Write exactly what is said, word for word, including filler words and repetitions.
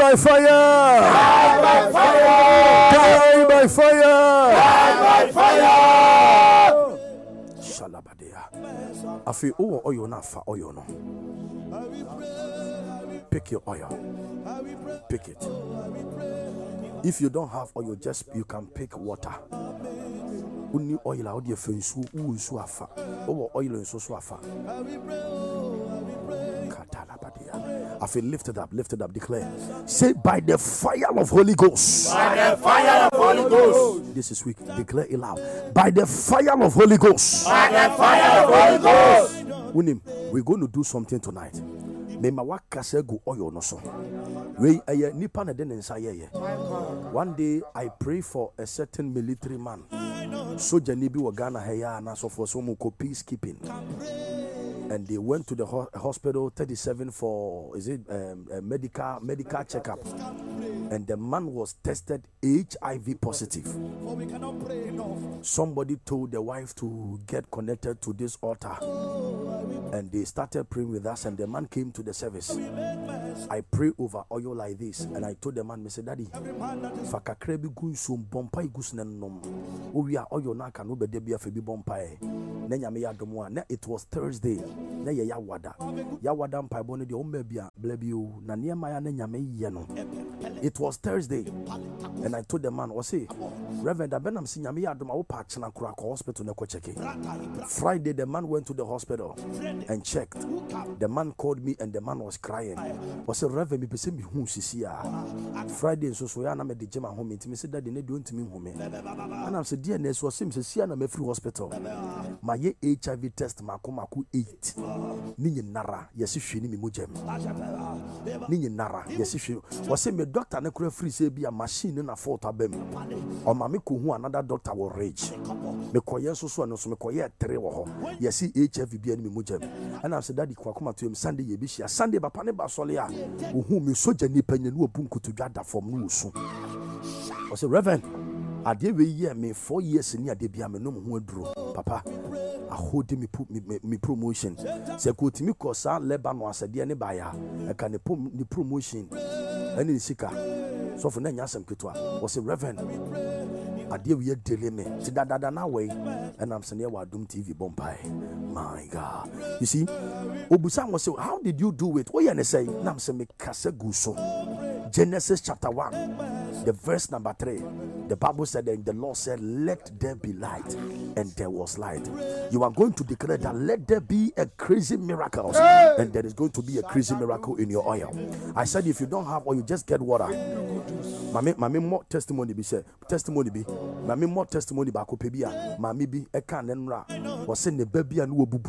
by fire! Die by fire! Die by fire! Die by fire! Shalabadea. Afi o oyo na fa oyo no. Pick your oil. Pick it. If you don't have oil, just you can pick water. Uni oil out your fensu u su afa. Owo oil and so so afa. I feel lifted up, lifted up, declare. Say by the fire of Holy Ghost. By the fire of Holy Ghost. This is weak. Declare it loud. By the fire of Holy Ghost. By the fire of Holy Ghost. Unim, we're going to do something tonight. Mema wakase go oyo no so. We aye nipa na den nsa ye. One day I pray for a certain military man. Soldier ni bi wo Ghana ha ya na so for so mo ko peacekeeping. And they went to the ho- hospital thirty-seven for is it um, a medical medical checkup, and the man was tested H I V positive. Somebody told the wife to get connected to this altar, and they started praying with us, and the man came to the service. I pray over oil like this, and I told the man, Mister Daddy, fakakrebi gunsum bompai gusnenom. Oh, we are oil na kanu be debia febi bompai. Nenya me yadomwa. Ne it was Thursday. Na ye yawada. Yawada mpai boni de ombe bia blebio na niema ya nenya me ye no. It was Thursday, and I told the man, "O say, Reverend, abenam si nyame yadoma wo pa chena kura ko hospital na ko checke." Friday, the man went to the hospital and checked. The man called me, and the man was crying. I said, Reverend, me pese me hu sisi a. Friday so so ya na me de jema home ntimi say daddy ne de ontimi home. And I said, dear nurse, was sim sisi na me free hospital. My H I V test mako mako eight. Ni nara yesi hwe ni me mojem. Ni nara yesi hwe. Was say me doctor na kura free say be a machine na fault abem. O ma me ko hu another doctor will rage. Me koye so so no so me koye three wo ho. Yesi H I V be ni me mojem. And I said daddy kwa kuma to him Sunday ye bi hia. Sunday ba pa ne ba sole a. Ohu me soja ni panya no obunku to dwada from no so. I said Reverend, ade we year me four years ni ade bia me no ho aduro. Papa, I hold me put me, me, me promotion. Se ko timi ko sa Lebanon asade ne ba ya. E ka ne pom ni promotion. Ani sika. So for na nyasem ketwa. Was a Reverend, ade we dele me. Ti da da da na we. And I'm saying wa Dum T V bompai. My God. You see, Obusa was say, how did you do it? What you say? Na me say me kase guso. Genesis chapter one, the verse number three. The Bible said, and the Lord said, let there be light, and there was light. You are going to declare that let there be a crazy miracle, and there is going to be a crazy miracle in your oil. I said, if you don't have oil, you just get water. Mami, mami more testimony be said. Testimony be. Mami more testimony ba ko pebia. Mami bi e kan nenra. Was say ne baby anu obubu.